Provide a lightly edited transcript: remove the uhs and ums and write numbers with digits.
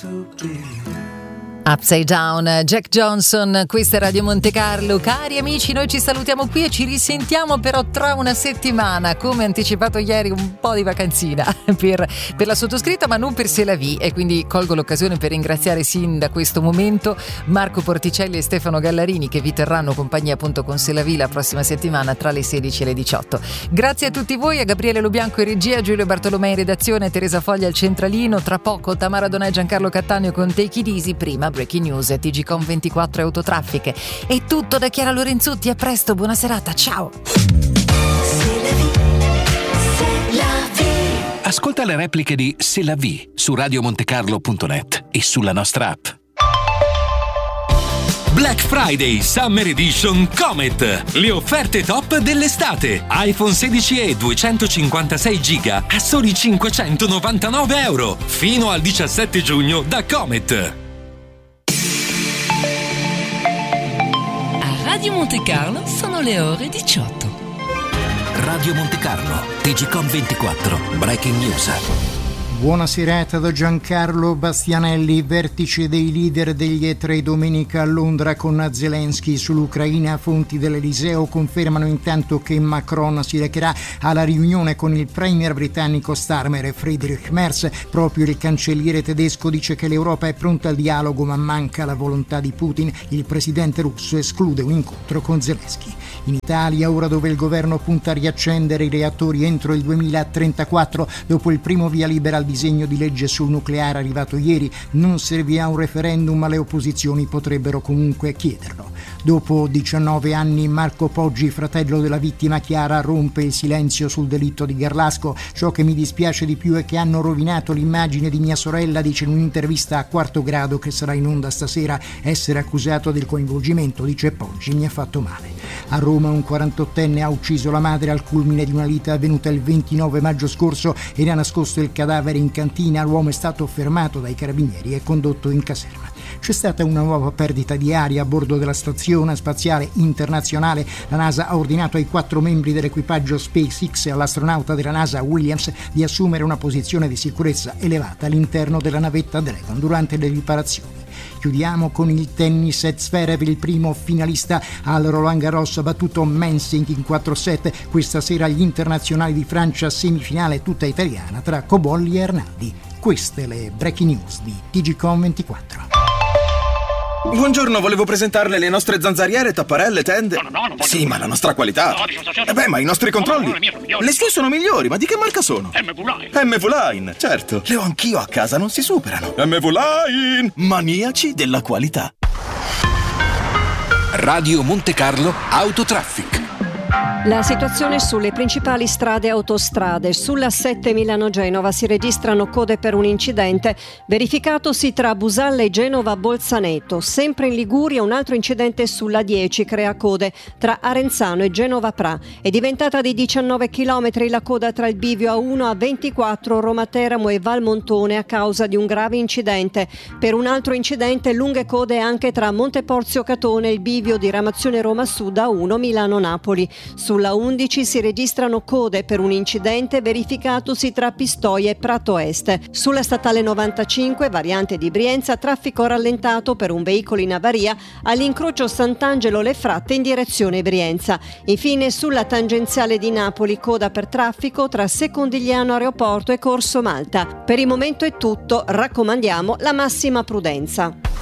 Upside Down, Jack Johnson, questa è Radio Monte Carlo. Cari amici, noi ci salutiamo qui e ci risentiamo però tra una settimana, come anticipato ieri, un po' di vacanzina per la sottoscritta, ma non per C'est la vie, e quindi colgo l'occasione per ringraziare sin da questo momento Marco Porticelli e Stefano Gallarini, che vi terranno compagnia appunto con C'est la vie la prossima settimana tra le 16 e le 18. Grazie a tutti voi, a Gabriele Lobianco in regia, Giulio Bartolomei in redazione, Teresa Foglia al centralino. Tra poco Tamara Donà e Giancarlo Cattaneo con Take It Easy, prima Breaking News, TGcom24 e Autotraffic. È tutto da Chiara Lorenzutti, a presto, buona serata, ciao! Ascolta le repliche di C'est la vie su radiomontecarlo.net e sulla nostra app. Black Friday Summer Edition Comet. Le offerte top dell'estate. iPhone 16e 256 GB a soli €599 fino al 17 giugno da Comet. Radio Monte Carlo sono le ore 18. Radio Monte Carlo, TGcom24, Breaking News. Buona serata da Giancarlo Bastianelli. Vertice dei leader degli E3 domenica a Londra con Zelensky sull'Ucraina. Fonti dell'Eliseo confermano intanto che Macron si recherà alla riunione con il premier britannico Starmer. Friedrich Merz, proprio il cancelliere tedesco, dice che l'Europa è pronta al dialogo ma manca la volontà di Putin. Il presidente russo esclude un incontro con Zelensky. In Italia, ora dove il governo punta a riaccendere i reattori entro il 2034, dopo il primo via libera al disegno di legge sul nucleare arrivato ieri, non servirà un referendum, ma le opposizioni potrebbero comunque chiederlo. Dopo 19 anni Marco Poggi, fratello della vittima Chiara, rompe il silenzio sul delitto di Garlasco. Ciò che mi dispiace di più è che hanno rovinato l'immagine di mia sorella, dice in un'intervista a Quarto Grado che sarà in onda stasera. Essere accusato del coinvolgimento, dice Poggi, mi ha fatto male. A Roma un 48enne ha ucciso la madre al culmine di una lite avvenuta il 29 maggio scorso e ne ha nascosto il cadavere in cantina. L'uomo è stato fermato dai carabinieri e condotto in caserma. C'è stata una nuova perdita di aria a bordo della Stazione Spaziale Internazionale. La NASA ha ordinato ai 4 membri dell'equipaggio SpaceX e all'astronauta della NASA Williams di assumere una posizione di sicurezza elevata all'interno della navetta Dragon durante le riparazioni. Chiudiamo con il tennis. Zverev, il primo finalista al Roland Garros, ha battuto Mensing in 4-7. Questa sera gli internazionali di Francia, semifinale tutta italiana tra Cobolli e Arnaldi. Queste le breaking news di TGcom24. Buongiorno, volevo presentarle le nostre zanzariere, tapparelle, tende. No, sì, ma la nostra qualità. Ma i nostri controlli. Le sue sono migliori, ma di che marca sono? MV Line, certo. Le ho anch'io a casa, non si superano. MV Line, maniaci della qualità. Radio Monte Carlo Autotraffic. La situazione sulle principali strade e autostrade. Sulla 7 Milano-Genova si registrano code per un incidente verificatosi tra Busalla e Genova-Bolzaneto. Sempre in Liguria un altro incidente sulla 10 crea code tra Arenzano e Genova-Pra. È diventata di 19 km la coda tra il bivio A1 a 24 Roma-Teramo e Valmontone a causa di un grave incidente. Per un altro incidente lunghe code anche tra Monteporzio-Catone e il bivio di Ramazione Roma Sud A1 Milano-Napoli. Sulla 11 si registrano code per un incidente verificatosi tra Pistoia e Prato Est. Sulla statale 95, variante di Brienza, traffico rallentato per un veicolo in avaria all'incrocio Sant'Angelo-Le Fratte in direzione Brienza. Infine sulla tangenziale di Napoli, coda per traffico tra Secondigliano Aeroporto e Corso Malta. Per il momento è tutto, raccomandiamo la massima prudenza.